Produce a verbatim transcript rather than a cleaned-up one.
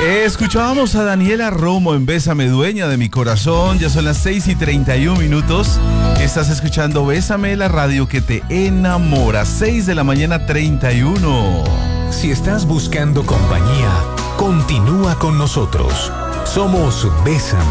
Escuchábamos a Daniela Romo en Bésame, dueña de mi corazón. Ya son las seis y treinta y un minutos. Estás escuchando Bésame, la radio que te enamora. seis de la mañana, treinta y uno. Si estás buscando compañía, continúa con nosotros. Somos Bésame.